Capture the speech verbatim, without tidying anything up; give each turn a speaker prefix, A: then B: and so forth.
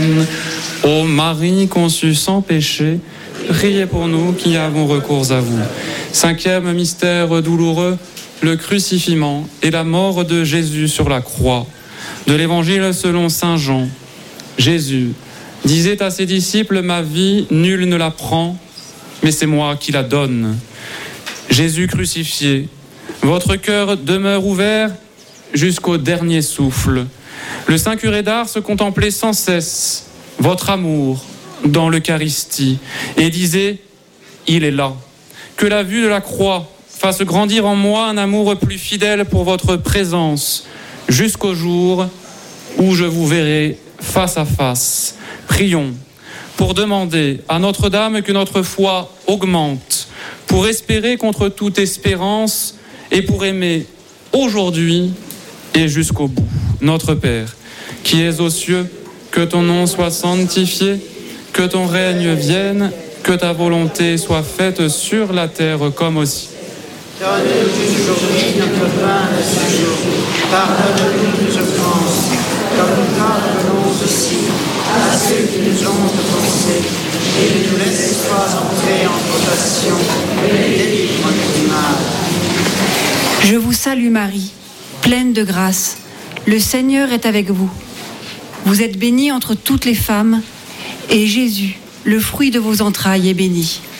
A: Amen. Ô Marie conçue sans péché, priez pour nous qui avons recours à vous. Cinquième mystère douloureux, le crucifixion et la mort de Jésus sur la croix. De l'Évangile selon saint Jean. Jésus disait à ses disciples, ma vie, nul ne la prend, mais c'est moi qui la donne. Jésus crucifié, votre cœur demeure ouvert jusqu'au dernier souffle. Le saint curé d'Ars contemplait sans cesse votre amour dans l'Eucharistie et disait, il est là. Que la vue de la croix fasse grandir en moi un amour plus fidèle pour votre présence jusqu'au jour où je vous verrai face à face. Prions pour demander à Notre-Dame que notre foi augmente, pour espérer contre toute espérance et pour aimer aujourd'hui et jusqu'au bout. Notre Père, qui es aux cieux, que ton nom soit sanctifié, que ton règne vienne, que ta volonté soit faite sur la terre comme au ciel.
B: Donne-nous aujourd'hui notre pain de ce jour. Pardonne-nous nos offenses, comme nous pardonnons aussi à ceux qui nous ont offensés. Et ne nous laisse pas entrer en tentation, mais délivre-nous du mal.
C: Je vous salue Marie, pleine de grâce. Le Seigneur est avec vous. Vous êtes bénie entre toutes les femmes, et Jésus, le fruit de vos entrailles, est béni.